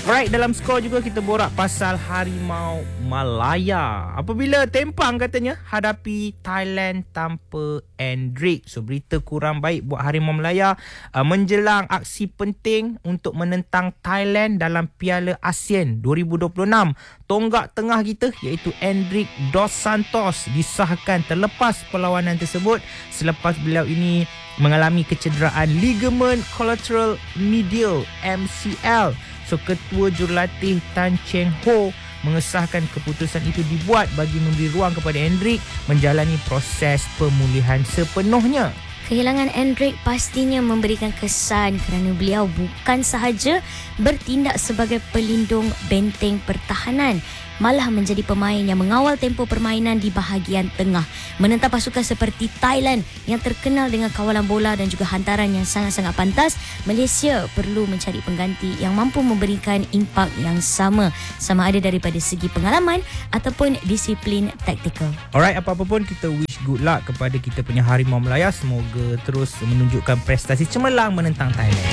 Alright, dalam skor juga kita borak pasal Harimau Malaya. Apabila Tempang katanya hadapi Thailand tanpa Endrick. So berita kurang baik buat Harimau Malaya menjelang aksi penting untuk menentang Thailand dalam Piala ASEAN 2026. Tonggak tengah kita iaitu Endrick Dos Santos disahkan terlepas perlawanan tersebut selepas beliau ini mengalami kecederaan ligamen collateral medial MCL. So, Ketua Jurulatih Tan Cheng Ho mengesahkan keputusan itu dibuat bagi memberi ruang kepada Endrick menjalani proses pemulihan sepenuhnya. Kehilangan Endrick pastinya memberikan kesan kerana beliau bukan sahaja bertindak sebagai pelindung benteng pertahanan, malah menjadi pemain yang mengawal tempo permainan di bahagian tengah. Menentang pasukan seperti Thailand yang terkenal dengan kawalan bola dan juga hantaran yang sangat-sangat pantas, Malaysia perlu mencari pengganti yang mampu memberikan impak yang sama ada daripada segi pengalaman ataupun disiplin taktikal. Alright, apa-apa pun kita wish good luck kepada kita punya Harimau Malaya. Semoga terus menunjukkan prestasi cemerlang menentang Thailand.